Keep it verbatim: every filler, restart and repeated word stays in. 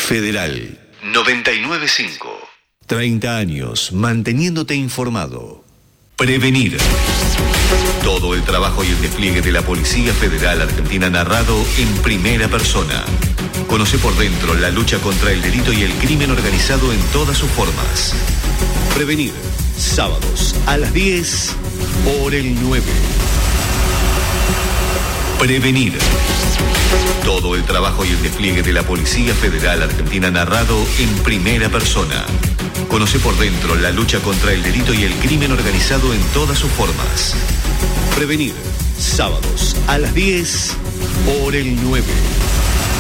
Federal noventa y nueve punto cinco. treinta años manteniéndote informado. Prevenir. Todo el trabajo y el despliegue de la Policía Federal Argentina narrado en primera persona. Conoce por dentro la lucha contra el delito y el crimen organizado en todas sus formas. Prevenir. Sábados a las diez por el nueve. Prevenir. Todo el trabajo y el despliegue de la Policía Federal Argentina narrado en primera persona. Conoce por dentro la lucha contra el delito y el crimen organizado en todas sus formas. Prevenir. Sábados a las diez por el nueve.